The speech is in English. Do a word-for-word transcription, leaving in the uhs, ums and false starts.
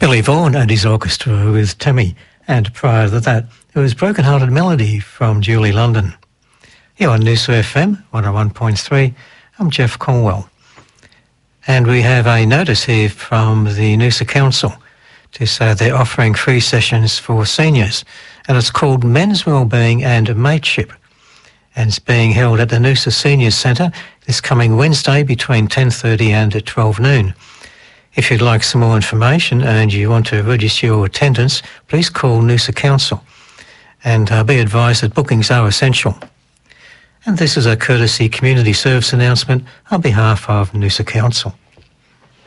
Billy Vaughan and his orchestra with Tammy, and prior to that it was Broken Hearted Melody from Julie London. Here on Noosa F M one oh one point three, I'm Jeff Cornwell. And we have a notice here from the Noosa Council to say they're offering free sessions for seniors, and it's called Men's Wellbeing and Mateship, and it's being held at the Noosa Seniors Centre this coming Wednesday between ten thirty and twelve noon. If you'd like some more information and you want to register your attendance, please call Noosa Council, and uh, be advised that bookings are essential. And this is a courtesy community service announcement on behalf of Noosa Council.